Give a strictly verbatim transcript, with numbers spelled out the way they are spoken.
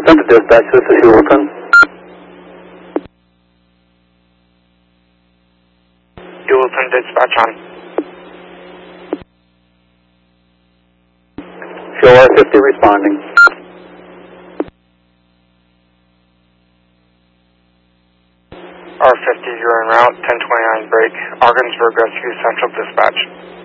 Center Dispatch, this is Hewlton. Hewlton Dispatch on. Show R fifty responding. R fifty, you're en route, ten twenty-nine break, Ogdensburg Rescue Central Dispatch.